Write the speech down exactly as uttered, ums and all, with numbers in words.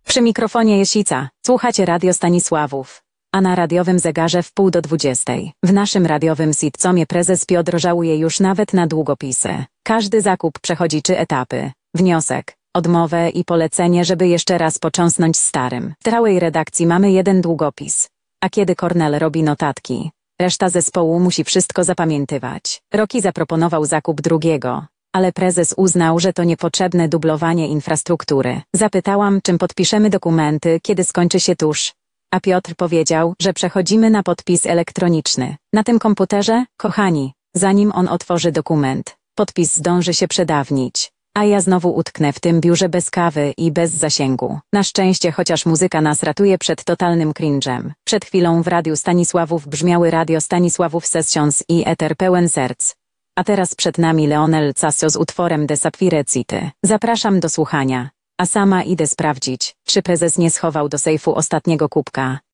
Przy mikrofonie Jesica. Słuchacie Radio Stanisławów. A na radiowym zegarze w pół do dwudziestej. W naszym radiowym sitcomie prezes Piotr żałuje już nawet na długopisy. Każdy zakup przechodzi trzy etapy. Wniosek, odmowę i polecenie, żeby jeszcze raz począsnąć starym. W całej redakcji mamy jeden długopis. A kiedy Kornel robi notatki, reszta zespołu musi wszystko zapamiętywać. Roki zaproponował zakup drugiego, ale prezes uznał, że to niepotrzebne dublowanie infrastruktury. Zapytałam, czym podpiszemy dokumenty, kiedy skończy się tusz. A Piotr powiedział, że przechodzimy na podpis elektroniczny. Na tym komputerze, kochani, zanim on otworzy dokument, podpis zdąży się przedawnić. A ja znowu utknę w tym biurze bez kawy i bez zasięgu. Na szczęście chociaż muzyka nas ratuje przed totalnym cringe'em. Przed chwilą w Radiu Stanisławów brzmiały Radio Stanisławów Sessions i eter pełen serc. A teraz przed nami Leonel Casio z utworem De Sapphire City. Zapraszam do słuchania. A sama idę sprawdzić, czy prezes nie schował do sejfu ostatniego kubka.